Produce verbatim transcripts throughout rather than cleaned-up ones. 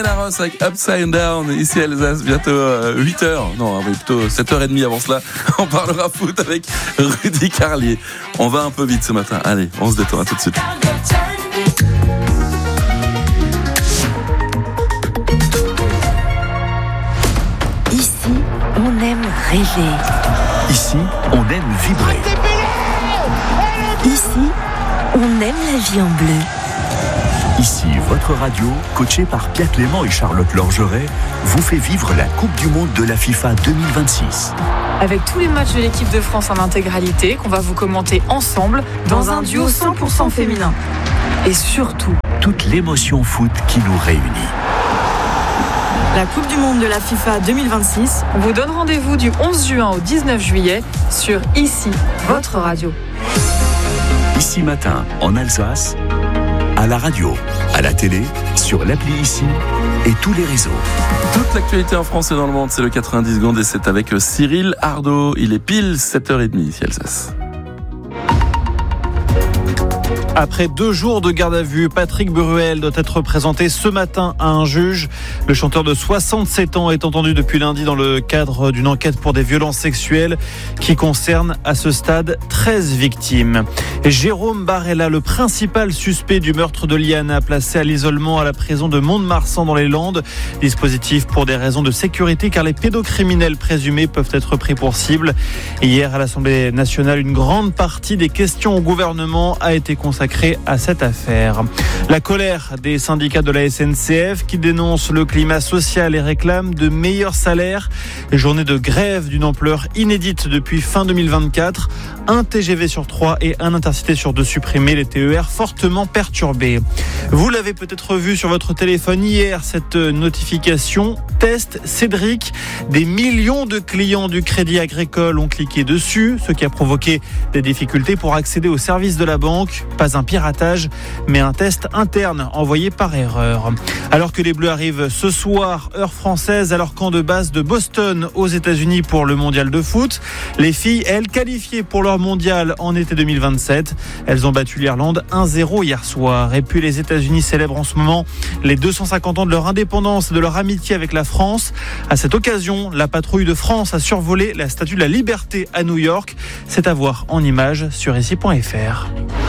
Laros avec Upside Down, ici à Alsace, bientôt euh, huit heures, non, oui, plutôt sept heures trente avant cela. On parlera foot avec Rudy Carlier. On va un peu vite ce matin. Allez, on se détend, à tout de suite. Ici, on aime rêver. Ici, on aime vibrer. Ici, on aime la vie en bleu. Ici, votre radio, coachée par Pierre Clément et Charlotte Lorgeret, vous fait vivre la Coupe du Monde de la FIFA deux mille vingt-six. Avec tous les matchs de l'équipe de France en intégralité, qu'on va vous commenter ensemble dans un duo cent pour cent féminin. Et surtout, toute l'émotion foot qui nous réunit. La Coupe du Monde de la FIFA deux mille vingt-six, on vous donne rendez-vous du onze juin au dix-neuf juillet sur Ici, votre radio. Ici matin, en Alsace, à la radio, à la télé, sur l'appli Ici et tous les réseaux. Toute l'actualité en France et dans le monde, c'est le quatre-vingt-dix secondes et c'est avec Cyril Ardo. Il est pile sept heures trente ici, Alsace. Après deux jours de garde à vue, Patrick Bruel doit être présenté ce matin à un juge. Le chanteur de soixante-sept ans est entendu depuis lundi dans le cadre d'une enquête pour des violences sexuelles qui concerne à ce stade treize victimes. Et Jérôme Barella, le principal suspect du meurtre de Liana, placé à l'isolement à la prison de Mont-de-Marsan dans les Landes. Dispositif pour des raisons de sécurité car les pédocriminels présumés peuvent être pris pour cible. Hier à l'Assemblée nationale, une grande partie des questions au gouvernement a été consacrée à cette affaire. La colère des syndicats de la S N C F qui dénoncent le climat social et réclament de meilleurs salaires. Les journées de grève d'une ampleur inédite depuis fin deux mille vingt-quatre. Un T G V sur trois et un Intercité sur deux supprimés. Les T E R fortement perturbés. Vous l'avez peut-être vu sur votre téléphone hier, cette notification. Test Cédric. Des millions de clients du Crédit Agricole ont cliqué dessus, ce qui a provoqué des difficultés pour accéder au service de la banque. Pas un piratage, mais un test interne envoyé par erreur. Alors que les Bleus arrivent ce soir, heure française, à leur camp de base de Boston aux États-Unis pour le mondial de foot. Les filles, elles, qualifiées pour leur mondial en été deux mille vingt-sept. Elles ont battu l'Irlande un zéro hier soir. Et puis les États-Unis célèbrent en ce moment les deux cent cinquante ans de leur indépendance et de leur amitié avec la France. À cette occasion, la patrouille de France a survolé la Statue de la Liberté à New York. C'est à voir en images sur ici point f r.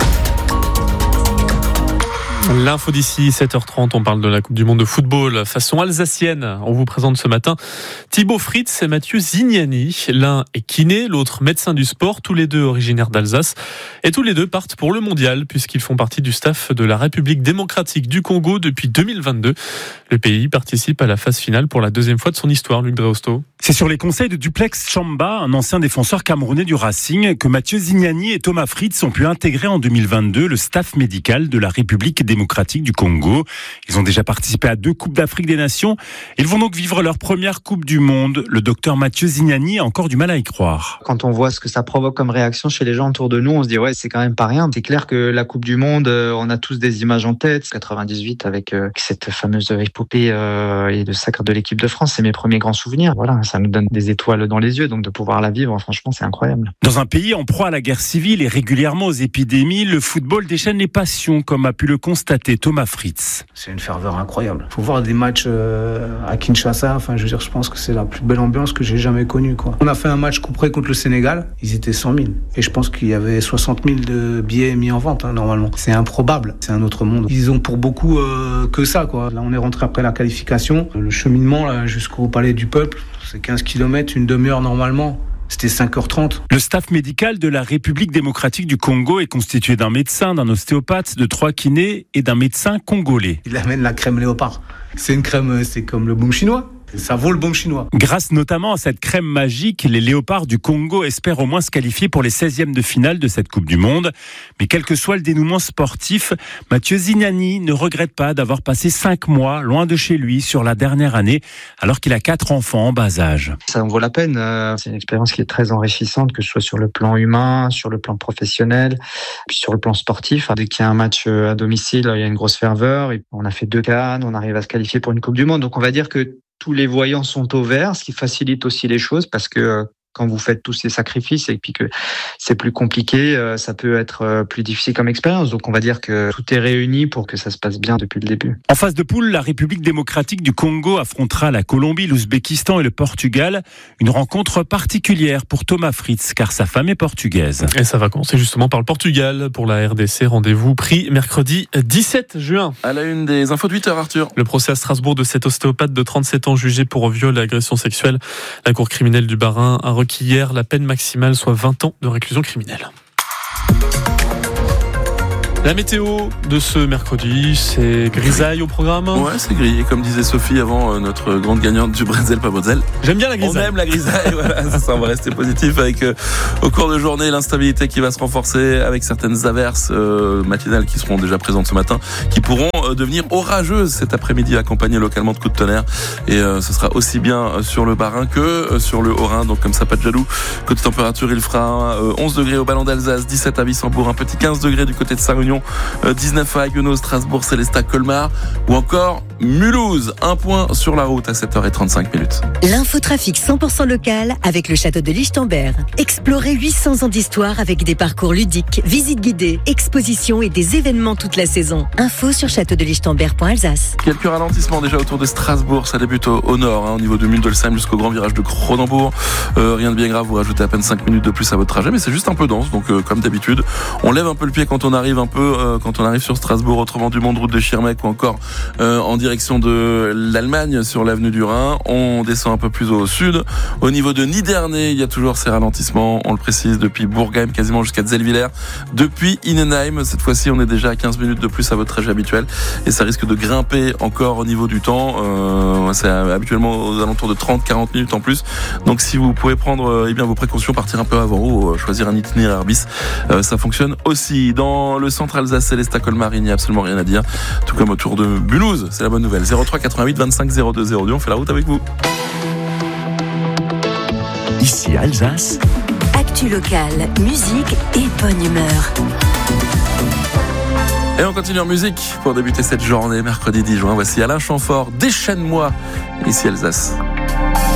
L'info d'ici, sept heures trente, on parle de la Coupe du Monde de football façon alsacienne. On vous présente ce matin Thibaut Fritz et Mathieu Zignani. L'un est kiné, l'autre médecin du sport, tous les deux originaires d'Alsace. Et tous les deux partent pour le mondial puisqu'ils font partie du staff de la République démocratique du Congo depuis deux mille vingt-deux. Le pays participe à la phase finale pour la deuxième fois de son histoire, Luc Dreosto. C'est sur les conseils de Duplex Chamba, un ancien défenseur camerounais du Racing, que Mathieu Zignani et Thomas Fritz ont pu intégrer en deux mille vingt-deux le staff médical de la République démocratique du Congo. Ils ont déjà participé à deux Coupes d'Afrique des Nations. Ils vont donc vivre leur première Coupe du Monde. Le docteur Mathieu Zignani a encore du mal à y croire. Quand on voit ce que ça provoque comme réaction chez les gens autour de nous, on se dit ouais, c'est quand même pas rien. C'est clair que la Coupe du Monde, on a tous des images en tête. quatre-vingt-dix-huit avec euh, cette fameuse épopée euh, et le sacre de l'équipe de France, c'est mes premiers grands souvenirs. Voilà, ça nous donne des étoiles dans les yeux, donc de pouvoir la vivre, franchement, c'est incroyable. Dans un pays en proie à la guerre civile et régulièrement aux épidémies, le football déchaîne les passions, comme a pu le constater Thomas Fritz. C'est une ferveur incroyable. Faut voir des matchs euh, à Kinshasa. Enfin, je veux dire, je pense que c'est la plus belle ambiance que j'ai jamais connue, quoi. On a fait un match couperé contre le Sénégal. Ils étaient cent mille. Et je pense qu'il y avait soixante mille de billets mis en vente, hein, normalement. C'est improbable. C'est un autre monde. Ils ont pour beaucoup euh, que ça, quoi. Là, on est rentré après la qualification. Le cheminement, là, jusqu'au Palais du Peuple, c'est quinze kilomètres, une demi-heure normalement. C'était cinq heures trente. Le staff médical de la République démocratique du Congo est constitué d'un médecin, d'un ostéopathe, de trois kinés et d'un médecin congolais. Il amène la crème léopard. C'est une crème, c'est comme le baume chinois. Ça vaut le baume chinois. Grâce notamment à cette crème magique, les léopards du Congo espèrent au moins se qualifier pour les seizièmes de finale de cette Coupe du Monde. Mais quel que soit le dénouement sportif, Mathieu Zignani ne regrette pas d'avoir passé cinq mois loin de chez lui sur la dernière année, alors qu'il a quatre enfants en bas âge. Ça en vaut la peine. C'est une expérience qui est très enrichissante, que ce soit sur le plan humain, sur le plan professionnel, puis sur le plan sportif. Dès qu'il y a un match à domicile, il y a une grosse ferveur. On a fait deux cannes, on arrive à se qualifier pour une Coupe du Monde. Donc on va dire que tous les voyants sont au vert, ce qui facilite aussi les choses parce que quand vous faites tous ces sacrifices et puis que c'est plus compliqué, ça peut être plus difficile comme expérience. Donc on va dire que tout est réuni pour que ça se passe bien depuis le début. En phase de poule, la République démocratique du Congo affrontera la Colombie, l'Ouzbékistan et le Portugal. Une rencontre particulière pour Thomas Fritz, car sa femme est portugaise. Et ça va commencer justement par le Portugal pour la R D C. Rendez-vous pris mercredi dix-sept juin. À la une des infos de huit heures, Arthur. Le procès à Strasbourg de cet ostéopathe de trente-sept ans jugé pour viol et agression sexuelle. La cour criminelle du Bas-Rhin a requis hier la peine maximale, soit vingt ans de réclusion criminelle. La météo de ce mercredi, c'est grisaille au programme. Ouais, c'est gris. Comme disait Sophie avant, euh, notre grande gagnante du Bretzel pas Bretzel. J'aime bien la grisaille. On aime la grisaille, voilà, c'est ça, on va rester positif avec euh, au cours de journée l'instabilité qui va se renforcer avec certaines averses euh, matinales qui seront déjà présentes ce matin, qui pourront euh, devenir orageuses cet après-midi, accompagnées localement de coups de tonnerre. Et euh, ce sera aussi bien sur le Bas-Rhin que euh, sur le Haut-Rhin, donc comme ça, pas de jaloux. Côté température, il fera euh, onze degrés au Ballon d'Alsace, dix-sept à Wissembourg, un petit quinze degrés du côté de Saint-Réunion, dix-neuf à Haguenau, Strasbourg, Célestat, Colmar ou encore Mulhouse. Un point sur la route à sept heures trente-cinq minutes. L'infotrafic cent pour cent local avec le château de Lichtenberg. Explorez huit cents ans d'histoire avec des parcours ludiques, visites guidées, expositions et des événements toute la saison. Info sur château de lichtenberg point alsace. Quelques ralentissements déjà autour de Strasbourg. Ça débute au, au nord, hein, au niveau de Mundelsheim jusqu'au grand virage de Cronenbourg. Euh, rien de bien grave, vous rajoutez à peine cinq minutes de plus à votre trajet, mais c'est juste un peu dense. Donc euh, comme d'habitude, on lève un peu le pied quand on arrive un peu euh, quand on arrive sur Strasbourg, autrement du monde, route de Schirmeck ou encore euh, en direction de l'Allemagne sur l'avenue du Rhin. On descend un peu plus au sud. Au niveau de Niderney, il y a toujours ces ralentissements, on le précise, depuis Bourgheim quasiment jusqu'à Zellwiller. Depuis Innenheim, cette fois-ci, on est déjà à quinze minutes de plus à votre trajet habituel et ça risque de grimper encore au niveau du temps. Euh, c'est habituellement aux alentours de trente à quarante minutes en plus. Donc si vous pouvez prendre euh, eh bien, vos précautions, partir un peu avant ou euh, choisir un itinéraire bis, euh, ça fonctionne aussi. Dans le centre Alsace, Célestat, Colmar, il n'y a absolument rien à dire. Tout comme autour de Mulhouse, c'est la bonne nouvelle. zéro trois quatre-vingt-huit vingt-cinq zéro deux zéro deux, on fait la route avec vous. Ici Alsace. Actu locale, musique et bonne humeur. Et on continue en musique pour débuter cette journée, mercredi dix juin. Voici Alain Chamfort, Déchaîne-moi, ici Alsace.